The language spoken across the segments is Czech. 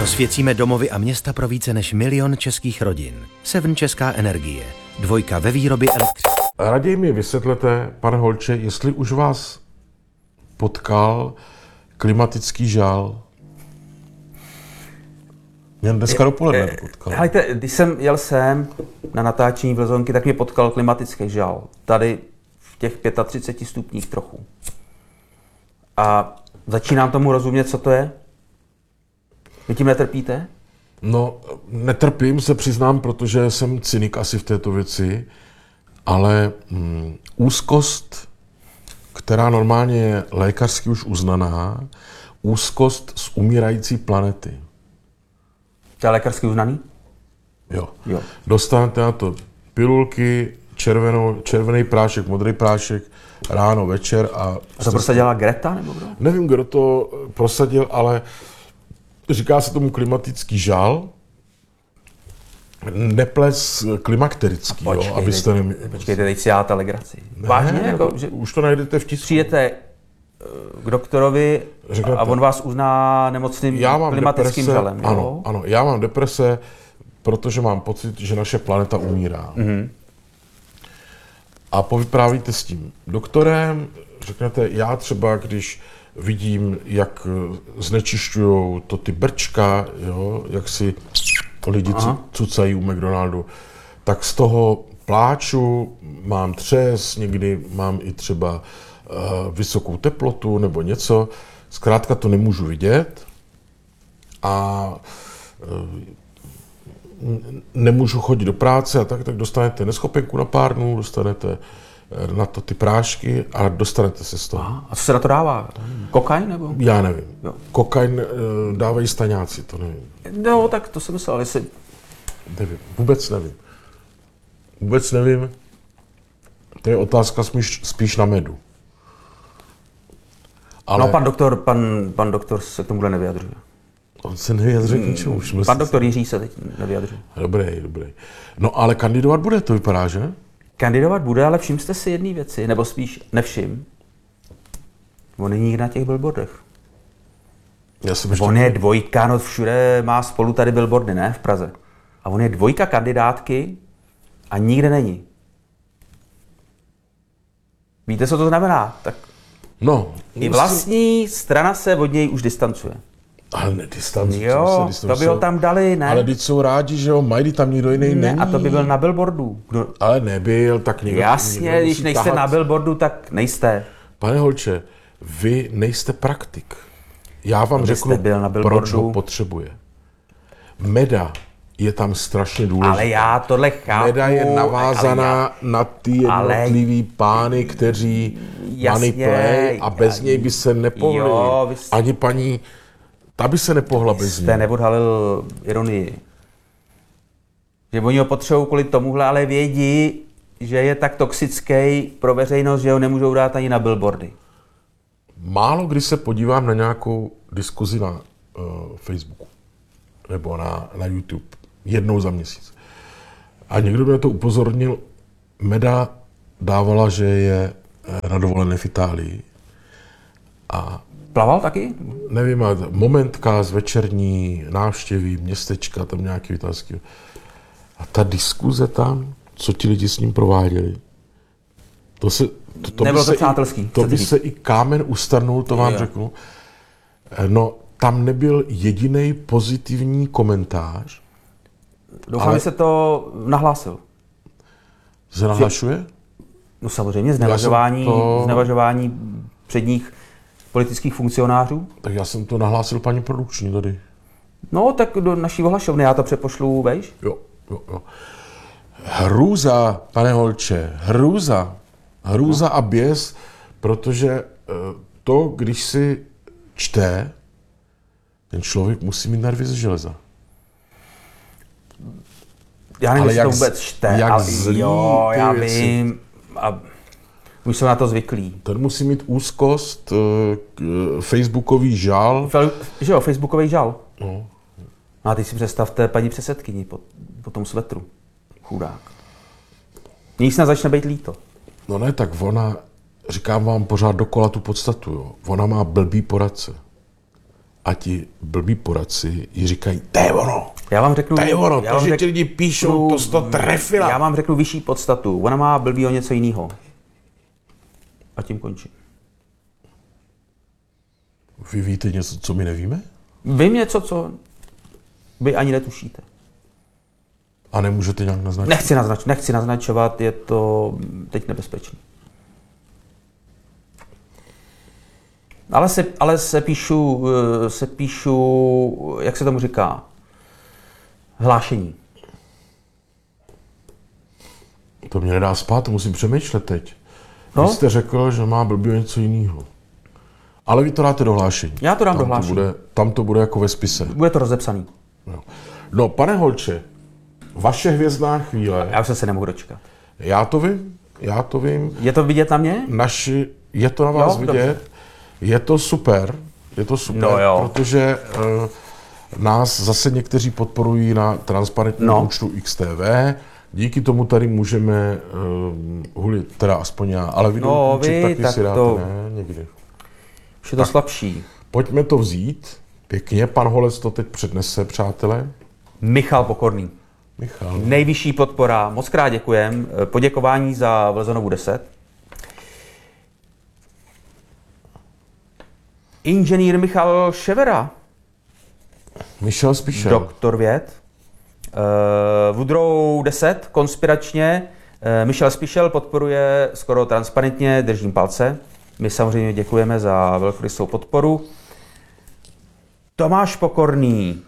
Osvěcíme domovy a města pro více než 1 000 000 českých rodin. Seven Česká energie. 2 ve výrobě elektřiny. Raději mi vysvětlete, pane Holče, jestli už vás potkal klimatický žal. Mě dneska dopoledne potkal. Helejte, když jsem jel sem na natáčení Vlzonky, tak mě potkal klimatický žal. Tady v těch 35 stupních trochu. A začínám tomu rozumět, co to je? Vy tím netrpíte? No, netrpím, se přiznám, protože jsem cynik asi v této věci, ale úzkost, která normálně je lékařsky už uznaná, úzkost z umírající planety. To je lékařsky uznaný? Jo. Jo. Dostanete na to pilulky, červený prášek, modrý prášek, ráno, večer a... A to prosadila Greta nebo kdo? Nevím, kdo to prosadil, ale říká se tomu klimatický žal. Neples klimakterický, jo, abyste Počkejte, teď si děláte legraci. Vážně? Jako, že už to najdete v tisku. přijdete k doktorovi a on vás uzná nemocným klimatickým žalem. Ano, ano, já mám deprese, protože mám pocit, že naše planeta umírá. Mm-hmm. A povyprávíte s tím doktorem, řeknete, já třeba, když vidím, jak znečišťujou to ty brčka, jo, jak si lidi cucají u McDonaldu, tak z toho pláču, mám třes, někdy mám i třeba vysokou teplotu nebo něco. Zkrátka to nemůžu vidět a nemůžu chodit do práce a tak dostanete neschopenku na pár dnů, dostanete na to ty prášky a dostanete se z toho. A co se na to dává? Kokain nebo? Já nevím. Jo. Kokain dávají staňáci, to nevím. No, tak to jsem myslel, jestli... Nevím, vůbec nevím. Vůbec nevím. To je otázka spíš na medu. Ale... No, pan doktor se k tomuhle nevyjadřuje. On se nevyjadřuje k ničemu. Pan doktor Jiří se teď nevyjadřuje. Dobrý. No, ale kandidovat bude, to vypadá, že? Kandidovat bude, ale všim jste si jedné věci, nebo spíš nevšim. On není na těch billboardech. On je dvojka, no všude má spolu tady billboardy, ne? V Praze. A on je 2 kandidátky a nikde není. Víte, co to znamená? Tak no, i vlastní strana se od něj už distancuje. Ale nedistancuje. Jo, to by ho tam dali, ne? Ale teď jsou rádi, že ho mají, tam nikdo jiný není. A to by byl na billboardu. Ale nebyl, tak někdo... Jasně, když nejste tahat. Na billboardu, tak nejste. Pane Holče, vy nejste praktik. Já vám řeknu, proč ho potřebuje. Meda je tam strašně důležitá. Ale já tohle chápu. Meda je navázaná na ty jednotlivý pány, kteří money play a bez něj by se nepohli. Ani paní, ta by se nepohla bez něj. Jste neodhalil ironii. Že oni ho potřebují kvůli tomuhle, ale vědí, že je tak toxický pro veřejnost, že ho nemůžou dát ani na billboardy. Málo kdy se podívám na nějakou diskuzi na Facebooku nebo na YouTube. Jednou za měsíc. A někdo mě to upozornil, Meda dávala, že je na dovolené v Itálii. A plaval taky? Nevím, momentka z večerní návštěvy, městečka, tam nějaký italský. A ta diskuze tam, co ti lidi s ním prováděli, to by se i kámen ustrnul, to vám řeknu. No, tam nebyl jediný pozitivní komentář. Doufám, že se to nahlásil. Se nahlašuje? No samozřejmě, znevažování předních politických funkcionářů. Tak já jsem to nahlásil paní produkční tady. No, tak do naší ohlašovny, já to přepošlu, vejš? Jo. Hrůza, pane Holče, hrůza a běs, protože to, když si čte, ten člověk musí mít nervy ze železa. Já nevím, jestli to vůbec čte, ale jo, já vím. A už jsem na to zvyklý. Ten musí mít úzkost, facebookový žal. Že jo, facebookový žal. No. A teď si představte paní předsedkyni po tom svetru. Chudák. Mně snad začne být líto. No ne, tak ona, říkám vám pořád dokola tu podstatu, jo. Ona má blbý poradce. a ti blbí poradci jí říkají, to je ono. Já vám řeknu, To je ono, já to, vám že ti lidi píšou, to jsi to trefila. Já vám řeknu vyšší podstatu. Ona má blbý o něco jiného. A tím končím. Vy víte něco, co my nevíme? Vím něco, co vy ani netušíte. A nemůžete nějak naznačit? Nechci naznačovat, je to teď nebezpečné. Ale se píšu, jak se tomu říká, hlášení. To mě nedá spát, to musím přemýšlet teď. No? Vy jste řekl, že má blbý něco jiného. Ale vy to dáte do hlášení. Já to dám do hlášení. Tam to bude jako ve spise. Bude to rozepsaný. No, pane Holče, vaše hvězdná chvíle. Já už se nemohu dočkat. Já to vím. Je to vidět na mě? Je to na vás Jo, vidět. dobře. Je to super, No jo. protože nás zase někteří podporují na transparentním účtu XTV. Díky tomu tady můžeme hulit, teda aspoň já, ale videoklíček taky tak si dáte, to... ne, někdy. Už je to slabší. Pojďme to vzít, pěkně, pan Holec to teď přednese, přátelé. Michal Pokorný. Michal. Nejvyšší podpora, moc krát děkujem. Poděkování za Vlzonovu 10. Inženýr Michal Ševera. Michal Spíšel. Doktor věd. Woodrow 10, konspiračně. Michal Spíšel podporuje skoro transparentně, držím palce. My samozřejmě děkujeme za velkorysou podporu. Tomáš Pokorný,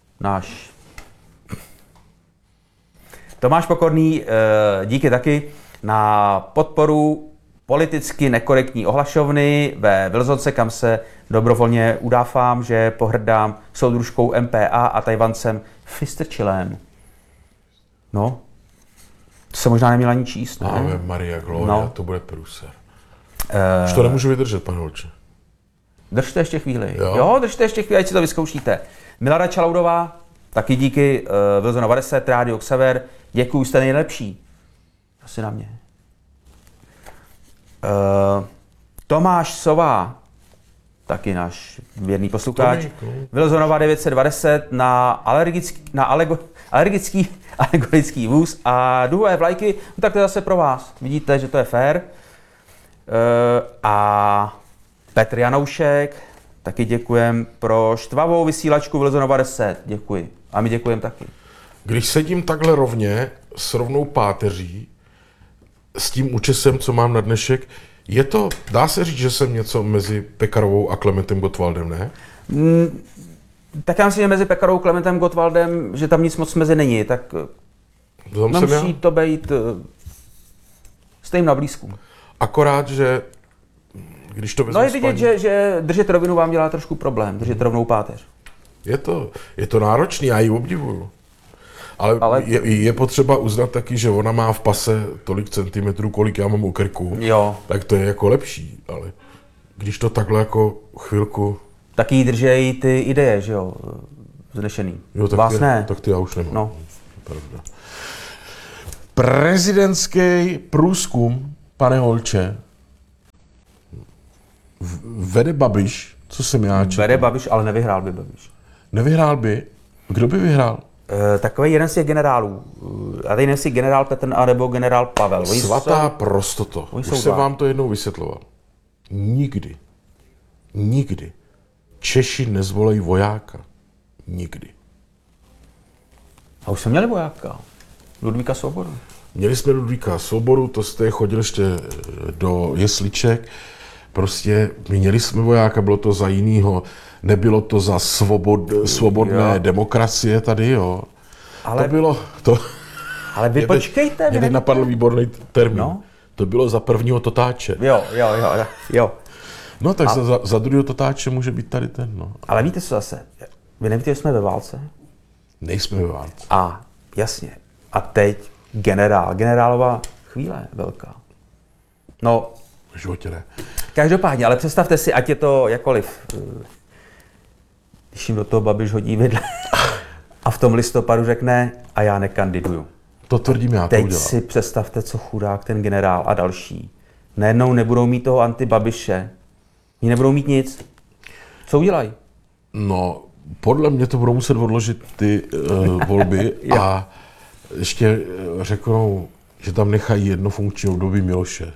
Tomáš Pokorný, díky taky na podporu politicky nekorektní ohlašovny ve Vlzonce, kam se dobrovolně udávám, že pohrdám soudružkou MPA a Tajvancem Fistrčilem. No, to se možná neměla ani číst, ne? Ave Maria Gloria, No. to bude průser. Už to nemůžu vydržet, pane Holče. Držte ještě chvíli. Jo? Jo, držte ještě chvíli, ať si to vyzkoušíte. Milada Čalaudová, taky díky Vlzonova 10, Rádio Xaver. Děkuju, jste nejlepší. Asi na mě. Tomáš Sová, taky náš věrný posluchač. Vlzonova 920 na alergický vůz a duhové vlajky, no tak to je zase pro vás. Vidíte, že to je fér. A Petr Janoušek, taky děkujem pro štvavou vysílačku Vlzonova 10. Děkuji. A my děkujeme taky. Když sedím takhle rovně, s rovnou páteří, s tím účesem, co mám na dnešek, dá se říct, že jsem něco mezi Pekarovou a Klementem Gottwaldem, ne? Tak já myslím, že mezi Pekarou a Klementem Gottwaldem, že tam nic moc mezi není, tak musí to být stejně na blízku. Akorát, že když to vezmu No je vidět, že držet rovinu vám dělá trošku problém, držet rovnou páteř. Je to náročný, já ji obdivuju. Ale je potřeba uznat taky, že ona má v pase tolik centimetrů, kolik já mám u krku. Jo. Tak to je jako lepší, ale když to takhle jako chvilku... Tak jí držejí ty ideje, že jo, vznešený. Jo, tak ty já už nemám. No. Pravda. Prezidentský průzkum, pane Holče, vede Babiš, co jsem já četl. Vede Babiš, ale nevyhrál by Babiš. Nevyhrál by? Kdo by vyhrál? Takový jeden z těch generálů. A teď nevím, generál Petr anebo generál Pavel. Svatá prostoto. Už jsem vám to jednou vysvětloval. Nikdy Češi nezvolejí vojáka. Nikdy. A už jsme měli vojáka. Ludvíka Svobodu. Měli jsme Ludvíka Svobodu, to jste chodil ještě do jesliček. Prostě měli jsme vojáka, bylo to za jinýho. Nebylo to za svobodné demokracie tady, jo. Ale, to bylo... Ale vy počkejte. Mě teď napadl výborný termín. No? To bylo za prvního totáče. Jo. No tak za druhého totáče může být tady ten, no. Ale víte co zase? Vy nevíte, že jsme ve válce? Nejsme ve válce. A jasně. A teď generálová chvíle velká. No. V životě ne. Každopádně, ale představte si, ať je to jakoliv... Když jim do toho Babiš hodí vidle a v tom listopadu řekne a já nekandiduju. To tvrdím já, to teď udělám. Si představte, co chudák ten generál a další. Najednou nebudou mít toho anti-Babiše. Oni nebudou mít nic. Co udělají? No, podle mě to budou muset odložit ty volby a ještě řeknou, že tam nechají jedno funkční období Miloše.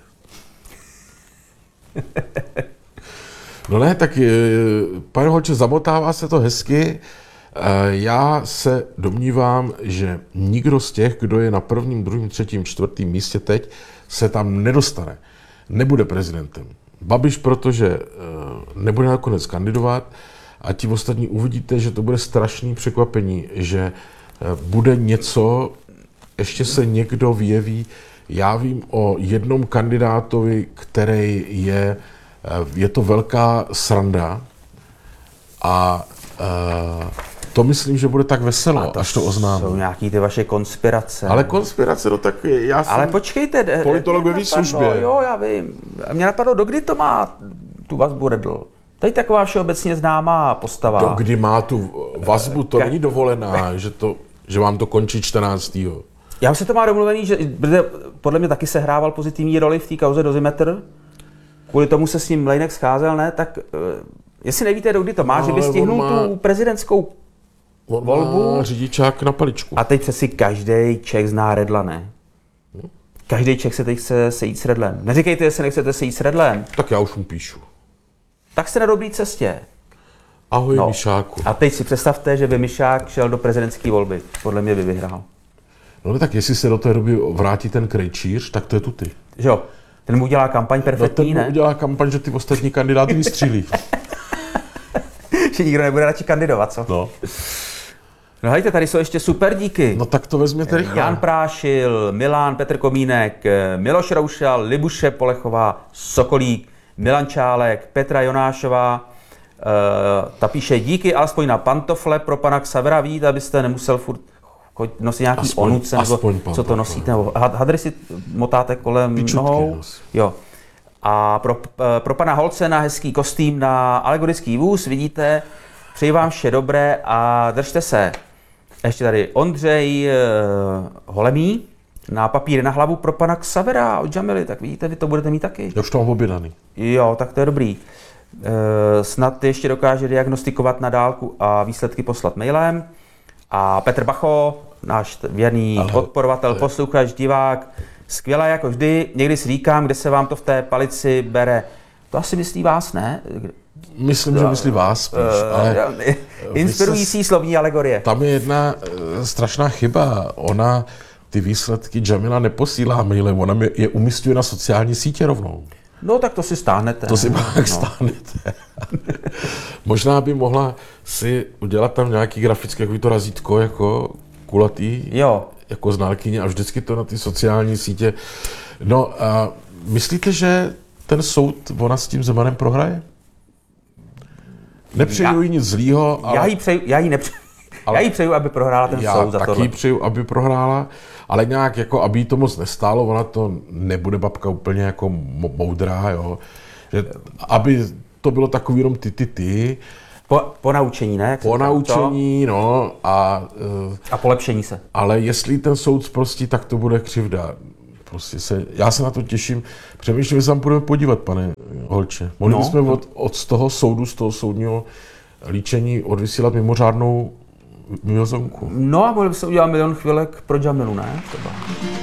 No ne, tak pane Holče, zamotává se to hezky. Já se domnívám, že nikdo z těch, kdo je na 1., 2., 3., 4. místě teď, se tam nedostane. Nebude prezidentem. Babiš, protože nebude nakonec kandidovat a ti ostatní uvidíte, že to bude strašný překvapení, že bude něco, ještě se někdo vyjeví. Já vím o jednom kandidátovi, který je to velká sranda a to myslím, že bude tak veselo, až to oznámí. Jsou nějaký ty vaše konspirace. Ale konspirace, no tak já jsem Ale počkejte. politolog ve mě výslužbě. napadlo, jo, já vím. Mě napadlo, dokdy to má tu vazbu Redl? Teď taková všeobecně známá postava. To, kdy má tu vazbu, to není dovolená, že vám to končí 14. Já už se to má domluvený, že podle mě taky sehrával pozitivní roli v té kauze Dozimetr. Kvůli tomu se s ním Mlejnek scházel, ne? Tak jestli nevíte, dokdy to má, že by stihnul tu prezidentskou volbu. Má řidičák na paličku. A teď přeci každý Čech zná Redla, ne? Každý Čech se teď chce sejít s Redlem. Neříkejte, jestli nechcete sejít s Redlem. Tak já už mu píšu. Tak jste na dobré cestě. Ahoj, Mišáku. A teď si představte, že by Mišák šel do prezidentské volby. Podle mě by vyhrál. No tak jestli se do té doby vrátí ten Krejčíř, tak to je tuty. Že jo? Ten mu udělá kampaň perfektní, ten ne? mu udělá kampaň, že ty ostatní kandidáty vystřílí. Že nikdo nebude radši kandidovat, co? No hejte, tady jsou ještě super díky. No tak to vezměte rychle. Jan Prášil, Milan, Petr Komínek, Miloš Roušal, Libuše Polechová, Sokolík, Milan Čálek, Petra Jonášová, ta píše díky alespoň na pantofle pro pana Xavera, vidíte, abyste nemusel furt nosit nějaký onuce, nebo co to nosíte, nebo hadry si motáte kolem Pičutky, nohou. Jo. A pro pana Holce na hezký kostým na alegorický vůz, vidíte, přeji vám vše dobré a držte se. Ještě tady Ondřej Holemý na papíry na hlavu pro pana Xavera od Jamily, tak vidíte, vy to budete mít taky. Já už to mám objednaný. Jo, tak to je dobrý. Snad ještě dokáže diagnostikovat na dálku a výsledky poslat mailem. A Petr Bacho, náš věrný podporovatel, posluchač, divák, skvělé jako vždy. Někdy si říkám, kde se vám to v té palici bere. To asi myslí vás, ne? Myslím, že myslí vás spíš, ale... Inspirující slovní alegorie. Tam je jedna strašná chyba. Ona ty výsledky Jamila neposílá mailem, ona je umístuje na sociální sítě rovnou. No tak to si stáhnete. To si pak stáhnete. Možná by mohla si udělat tam nějaký grafický jako to razítko, jako kulatý, jo. jako znalkyně a vždycky to na ty sociální sítě. No a myslíte, že ten soud ona s tím Zemanem prohraje? Nepřeju jí nic zlýho, ale... Já jí přeju, aby prohrála ten soud za tohle. Já taky přeju, aby prohrála, ale nějak jako, aby jí to moc nestálo, ona to nebude babka úplně jako moudrá, jo. Že, aby to bylo takový jenom ty. Po naučení, ne? Po naučení, no a polepšení se. Ale jestli ten soud zprostí, tak to bude křivda. Já se na to těším. Přemýšlím, že se tam budeme podívat, pane Holče. Mohli bychom od toho soudu, z toho soudního líčení odvysílat mimořádnou mimozonku. No a mohli bychom udělat 1 000 000 chvilek pro Jamilu, ne? Třeba.